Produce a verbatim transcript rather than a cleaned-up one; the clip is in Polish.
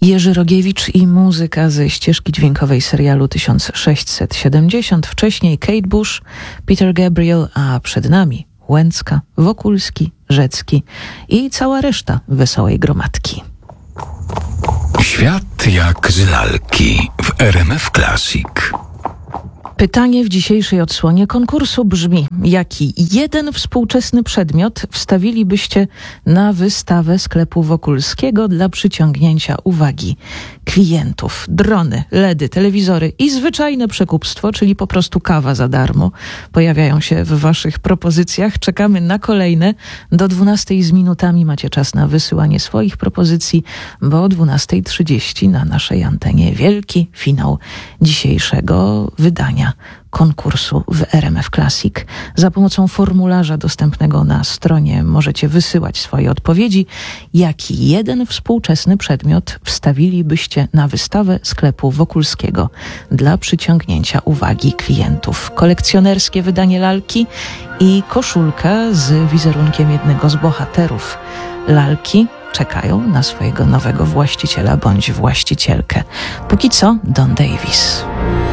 Jerzy Rogiewicz i muzyka ze ścieżki dźwiękowej serialu tysiąc sześćset siedemdziesiąt. Wcześniej Kate Bush, Peter Gabriel, a przed nami Łęcka, Wokulski, Rzecki i cała reszta wesołej gromadki. Świat jak z lalki w R M F Classic. Pytanie w dzisiejszej odsłonie konkursu brzmi: jaki jeden współczesny przedmiot wstawilibyście na wystawę sklepu Wokulskiego dla przyciągnięcia uwagi klientów? Drony, ledy, telewizory i zwyczajne przekupstwo, czyli po prostu kawa za darmo, pojawiają się w waszych propozycjach. Czekamy na kolejne. Do dwunastej z minutami macie czas na wysyłanie swoich propozycji, bo o dwunasta trzydzieści na naszej antenie wielki finał dzisiejszego wydania konkursu w R M F Classic. Za pomocą formularza dostępnego na stronie możecie wysyłać swoje odpowiedzi. Jaki jeden współczesny przedmiot wstawilibyście na wystawę sklepu Wokulskiego dla przyciągnięcia uwagi klientów? Kolekcjonerskie wydanie lalki i koszulka z wizerunkiem jednego z bohaterów lalki czekają na swojego nowego właściciela bądź właścicielkę. Póki co Don Davis.